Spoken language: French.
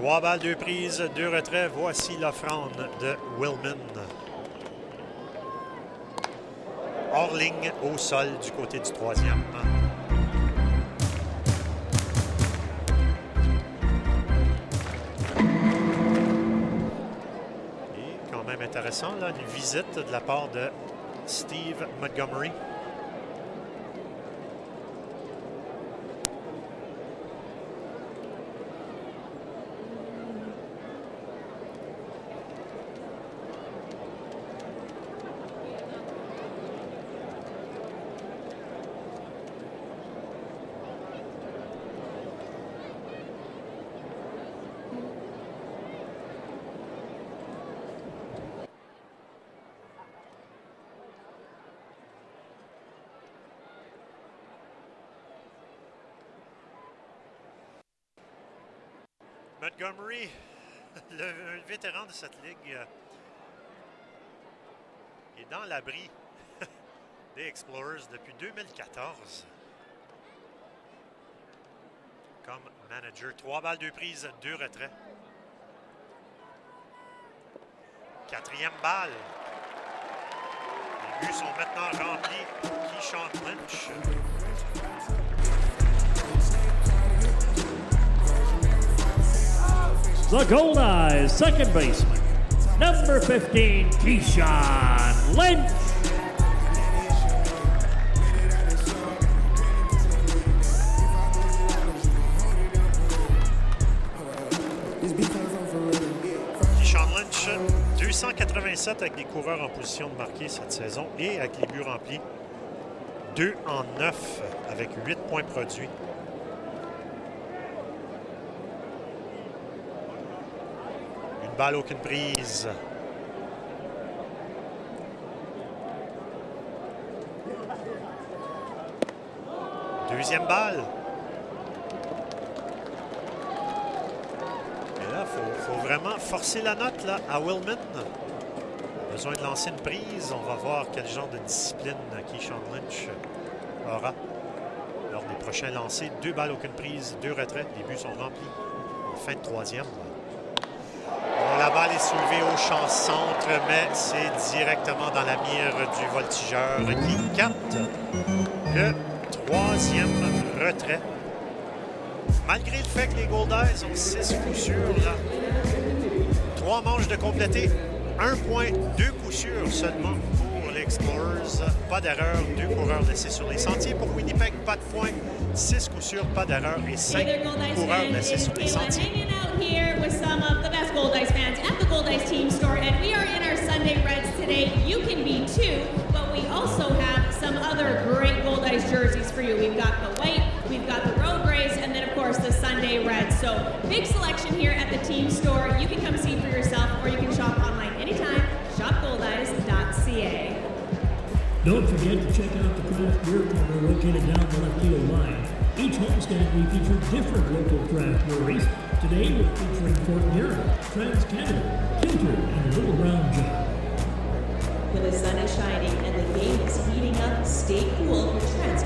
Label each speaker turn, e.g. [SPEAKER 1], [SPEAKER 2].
[SPEAKER 1] 3 balles, 2 prises, 2 retraits. Voici l'offrande de Willman. Hors ligne au sol du côté du troisième. Et quand même intéressant, là, une visite de la part de Steve Montgomery. Montgomery, le vétéran de cette ligue, est dans l'abri des Explorers depuis 2014. Comme manager, 3 balles, 2 prises, 2 retraits. 4e balle. Les buts sont maintenant remplis pour Keyshawn Lynch.
[SPEAKER 2] The Goldeyes second baseman, number 15, Keyshawn Lynch.
[SPEAKER 1] Keyshawn Lynch, 287 avec des coureurs en position de marquer cette saison et avec les buts remplis. 2 en 9 avec 8 points produits. Balle, aucune prise. Deuxième balle. Et là, il faut vraiment forcer la note là, à Willman. Besoin de lancer une prise. On va voir quel genre de discipline Keyshawn Lynch aura lors des prochains lancers. 2 balles, aucune prise, 2 retraits. Les buts sont remplis en fin de troisième. La balle est soulevée au champ centre, mais c'est directement dans la mire du voltigeur qui capte le 3e retrait. Malgré le fait que les Goldeyes ont 6 coups sûrs, là, 3 manches de compléter, 1 point, 2 coups sûrs seulement pour les Explorers. Pas d'erreur, 2 coureurs laissés sur les sentiers. Pour Winnipeg, pas de points, 6 coups sûrs, pas d'erreur et 5 coureurs laissés sur les sentiers.
[SPEAKER 3] Here with some of the best Goldeyes fans at the Goldeyes team store, and we are in our Sunday Reds today. You can be too, but we also have some other great Goldeyes jerseys for you. We've got the white, we've got the road grays, and then of course the Sunday Reds. So big selection here at the team store. You can come see for yourself, or you can shop online anytime. ShopGoldeyes.ca.
[SPEAKER 2] Don't forget to check out the craft beer corner located down the left field line. Each homestand we feature different local craft breweries. Today we're featuring Fort Garrett, Trans-Canada, Kilter, and Little Round Jug.
[SPEAKER 3] When the sun is shining and the game is heating up, stay cool with Trans